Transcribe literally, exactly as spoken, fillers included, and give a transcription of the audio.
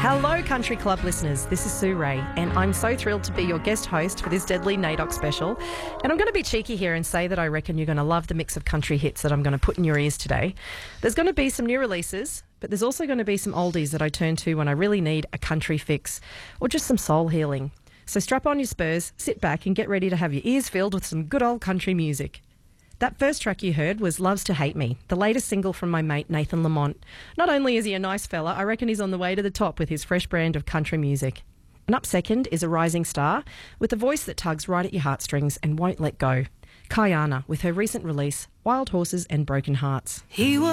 Hello, Country Club listeners. This is Sue Ray, and I'm so thrilled to be your guest host for this Deadly NAIDOC special. And I'm going to be cheeky here and say that I reckon you're going to love the mix of country hits that I'm going to put in your ears today. There's going to be some new releases, but there's also going to be some oldies that I turn to when I really need a country fix or just some soul healing. So strap on your spurs, sit back and get ready to have your ears filled with some good old country music. That first track you heard was Loves to Hate Me, the latest single from my mate Nathan Lamont. Not only is he a nice fella, I reckon he's on the way to the top with his fresh brand of country music. And up second is a rising star with a voice that tugs right at your heartstrings and won't let go. Kayana with her recent release, Wild Horses and Broken Hearts. He was